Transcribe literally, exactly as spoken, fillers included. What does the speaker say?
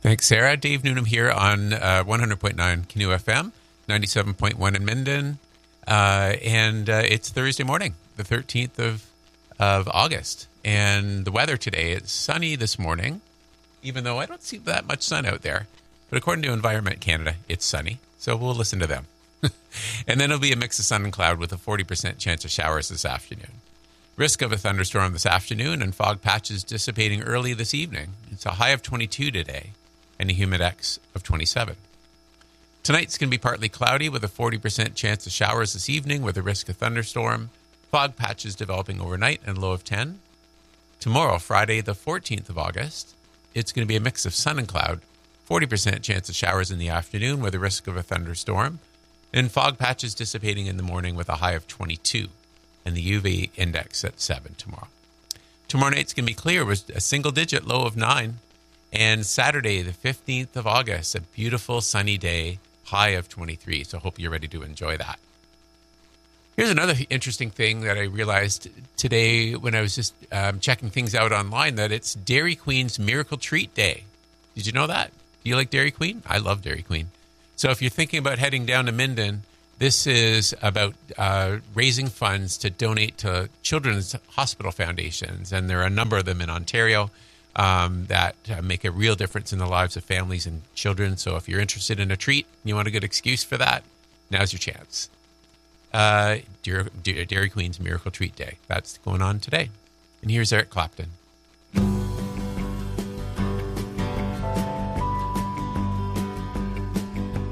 Thanks, Sarah. Dave Noonan here on uh, one hundred point nine Canoe F M, ninety-seven point one in Minden. Uh, and uh, it's Thursday morning, the thirteenth of, of August. And the weather today is sunny this morning, even though I don't see that much sun out there. But according to Environment Canada, it's sunny. So we'll listen to them. And then it'll be a mix of sun and cloud with a forty percent chance of showers this afternoon. Risk of a thunderstorm this afternoon and fog patches dissipating early this evening. It's a high of twenty-two today and a humidex of twenty-seven. Tonight's going to be partly cloudy with a forty percent chance of showers this evening with a risk of thunderstorm. Fog patches developing overnight and low of ten. Tomorrow, Friday, the fourteenth of August, it's going to be a mix of sun and cloud. forty percent chance of showers in the afternoon with a risk of a thunderstorm. And fog patches dissipating in the morning with a high of twenty-two. And the U V index at seven tomorrow. Tomorrow night's going to be clear with a single-digit low of nine. And Saturday, the fifteenth of August, a beautiful sunny day, high of twenty-three. So hope you're ready to enjoy that. Here's another interesting thing that I realized today when I was just um, checking things out online, that it's Dairy Queen's Miracle Treat Day. Did you know that? Do you like Dairy Queen? I love Dairy Queen. So if you're thinking about heading down to Minden, this is about uh, raising funds to donate to children's hospital foundations. And there are a number of them in Ontario um, that uh, make a real difference in the lives of families and children. So if you're interested in a treat and you want a good excuse for that, now's your chance. Uh, Dairy Queen's Miracle Treat Day. That's going on today. And here's Eric Clapton.